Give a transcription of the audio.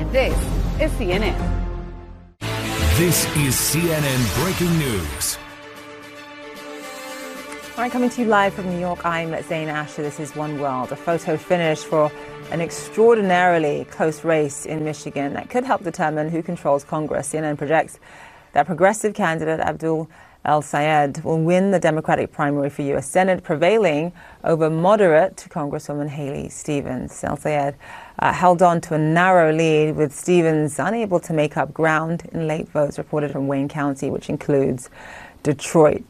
This is CNN. This is CNN Breaking News. All right, coming to you live from New York, I'm Zain Asher. This is One World. A photo finish for an extraordinarily close race in Michigan that could help determine who controls Congress. CNN projects that progressive candidate Abdul El-Sayed will win the Democratic primary for U.S. Senate, prevailing over moderate Congresswoman Haley Stevens. El-Sayed held on to a narrow lead, with Stevens unable to make up ground in late votes reported from Wayne County, which includes Detroit.